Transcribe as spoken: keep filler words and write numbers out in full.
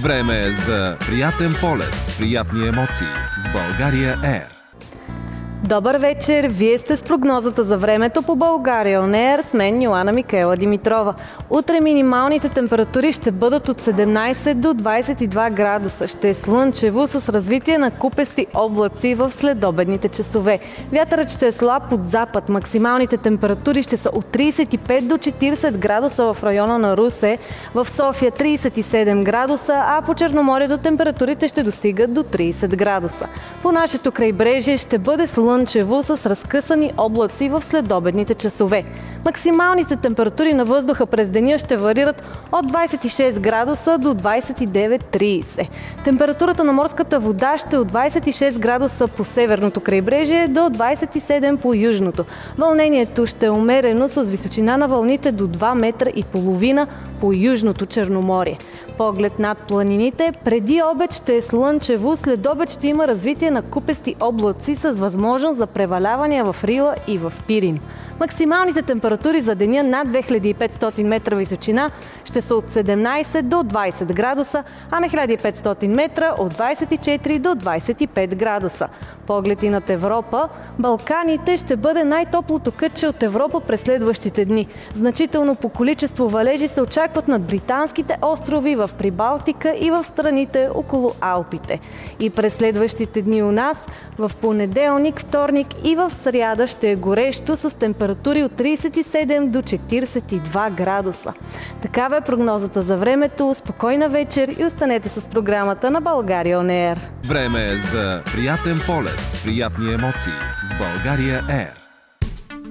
Време е за приятен полет, приятни емоции с България Ер. Добър вечер! Вие сте с прогнозата за времето по България Он Ер с мен Йоана Микаела Димитрова. Утре минималните температури ще бъдат от седемнайсет до двайсет и два градуса. Ще е слънчево с развитие на купести облаци в следобедните часове. Вятърът ще е слаб от запад. Максималните температури ще са от трийсет и пет до четирийсет градуса в района на Русе. В София трийсет и седем градуса, а по Черноморието температурите ще достигат до трийсет градуса. По нашето крайбрежие ще бъде слънчево слънчево с разкъсани облаци в следобедните часове. Максималните температури на въздуха през деня ще варират от двайсет и шест градуса до двайсет и девет до трийсет. Температурата на морската вода ще е от двайсет и шест градуса по северното крайбрежие до двайсет и седем по южното. Вълнението ще е умерено с височина на вълните до два метра и половина по южното Черноморие. Поглед над планините, преди обед ще е слънчево, след обед ще има развитие на купести облаци с възможност за превалявания в Рила и в Пирин. Максималните температури за деня над две хиляди и петстотин метра височина ще са от седемнайсет до двайсет градуса, а на хиляда и петстотин метра от двайсет и четири до двайсет и пет градуса. Поглед и над Европа, Балканите ще бъде най-топлото кътче от Европа през следващите дни. Значително по количество валежи се очакват над британските острови, в Прибалтика и в страните около Алпите. И през следващите дни у нас, в понеделник, вторник и в сряда ще е горещо с температури от трийсет и седем до четирийсет и два градуса. Такава е прогнозата за времето. Спокойна вечер и останете с програмата на България Он Ер. Време е за приятен полет, приятни емоции с България Ер.